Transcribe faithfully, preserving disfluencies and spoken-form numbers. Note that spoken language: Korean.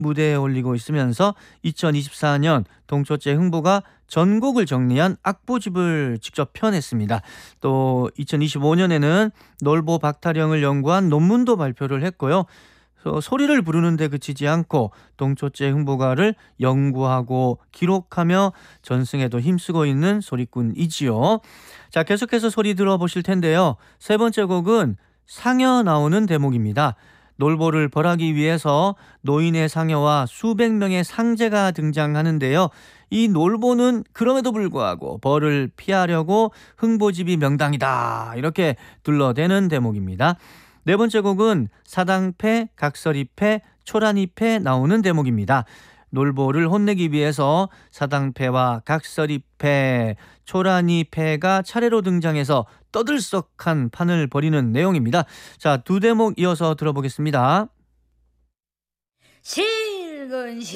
무대에 올리고 있으면서 이천이십사 년 동초째 흥부가 전곡을 정리한 악보집을 직접 펴냈습니다. 또 이천이십오 년에는 놀보 박타령을 연구한 논문도 발표를 했고요. 소리를 부르는데 그치지 않고 동초째 흥부가를 연구하고 기록하며 전승에도 힘쓰고 있는 소리꾼이지요. 자, 계속해서 소리 들어보실 텐데요. 세 번째 곡은 상여 나오는 대목입니다. 놀보를 벌하기 위해서 노인의 상여와 수백 명의 상제가 등장하는데요. 이 놀보는 그럼에도 불구하고 벌을 피하려고 흥보집이 명당이다 이렇게 둘러대는 대목입니다. 네 번째 곡은 사당패, 각설이패, 초란이패 나오는 대목입니다. 놀보를 혼내기 위해서 사당패와 각설이패, 초란이패가 차례로 등장해서 떠들썩한 판을 벌이는 내용입니다. 자, 두 대목 이어서 들어보겠습니다. 실근